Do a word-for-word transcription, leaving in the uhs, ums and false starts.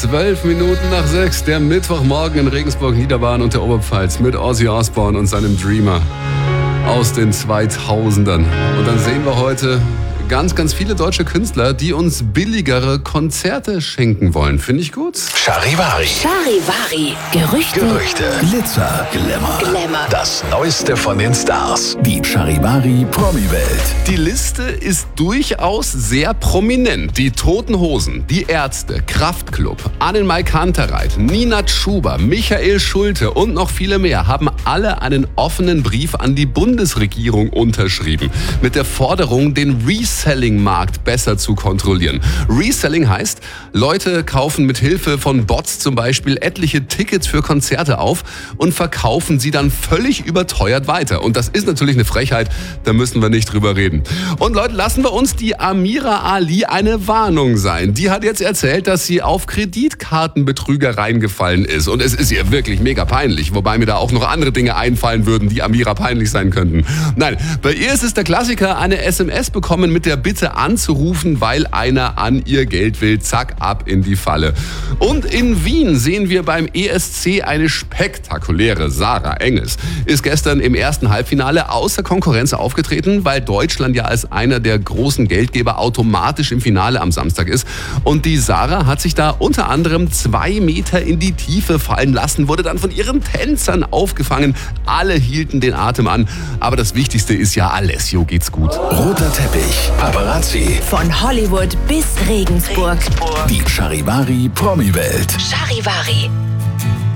Zwölf Minuten nach sechs, der Mittwochmorgen in Regensburg, Niederbayern und der Oberpfalz mit Ozzy Osbourne und seinem Dreamer aus den zweitausendern. Und dann sehen wir heute ganz, ganz viele deutsche Künstler, die uns billigere Konzerte schenken wollen. Finde ich gut. Charivari. Charivari. Gerüchte. Gerüchte. Glitzer, Glamour. Glamour. Das Neueste von den Stars. Die Charivari Promi-Welt. Die Liste ist durchaus sehr prominent. Die Toten Hosen, die Ärzte, Kraftklub, Annenmai Kantereit, Nina Schuber, Michael Schulte und noch viele mehr haben alle einen offenen Brief an die Bundesregierung unterschrieben. Mit der Forderung, den Reselling-Markt besser zu kontrollieren. Reselling heißt, Leute kaufen mit Hilfe von Bots zum Beispiel etliche Tickets für Konzerte auf und verkaufen sie dann völlig überteuert weiter. Und das ist natürlich eine Frechheit, da müssen wir nicht drüber reden. Und Leute, lassen wir uns die Amira Ali eine Warnung sein. Die hat jetzt erzählt, dass sie auf Kreditkartenbetrüger reingefallen ist. Und es ist ihr wirklich mega peinlich, wobei mir da auch noch andere Dinge einfallen würden, die Amira peinlich sein könnten. Nein, bei ihr ist es der Klassiker, eine S M S bekommen mit der Bitte anzurufen, weil einer an ihr Geld will. Zack, ab in die Falle. Und in Wien sehen wir beim E S C eine spektakuläre Sarah Engels. Ist gestern im ersten Halbfinale außer Konkurrenz aufgetreten, weil Deutschland ja als einer der großen Geldgeber automatisch im Finale am Samstag ist. Und die Sarah hat sich da unter anderem zwei Meter in die Tiefe fallen lassen, wurde dann von ihren Tänzern aufgefangen. Alle hielten den Atem an. Aber das Wichtigste ist ja, Alessio geht's gut. Roter Teppich. Paparazzi. Von Hollywood bis Regensburg. Die Charivari Promi-Welt. Charivari.